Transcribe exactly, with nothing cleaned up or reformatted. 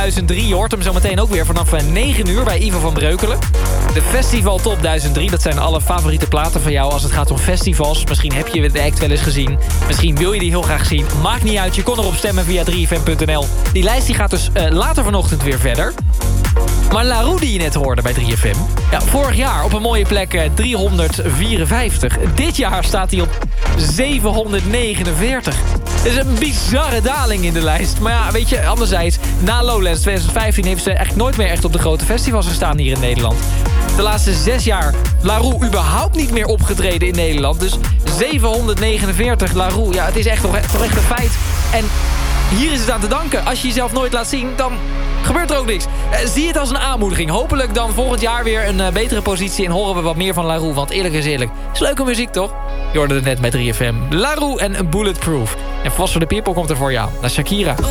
duizend drie. Je hoort hem zo meteen ook weer vanaf negen uur bij Ivo van Breukelen. De Festival Top duizend drie, dat zijn alle favoriete platen van jou als het gaat om festivals. Misschien heb je de act wel eens gezien. Misschien wil je die heel graag zien. Maakt niet uit, je kon erop stemmen via drie f m punt n l. Die lijst die gaat dus uh, later vanochtend weer verder. Maar La Roux die je net hoorde bij drie F M. Ja, vorig jaar op een mooie plek uh, driehonderdvierenvijftig. Dit jaar staat hij op zevenhonderdnegenenveertig. Dat is een bizarre daling in de lijst. Maar ja, weet je, anderzijds, na Lowlands twintig vijftien... heeft ze echt nooit meer echt op de grote festivals gestaan hier in Nederland. De laatste zes jaar La Roux überhaupt niet meer opgetreden in Nederland. Dus zevenhonderdnegenenveertig La Roux, ja, het is echt toch, toch echt een feit. En hier is het aan te danken. Als je jezelf nooit laat zien, dan gebeurt er ook niks. Uh, zie het als een aanmoediging. Hopelijk dan volgend jaar weer een uh, betere positie... en horen we wat meer van La Roux. Want eerlijk is eerlijk, is leuke muziek toch? Je hoorde het net bij drie F M. La Roux en Bulletproof. En Vast voor de People komt er voor jou. Naar Shakira.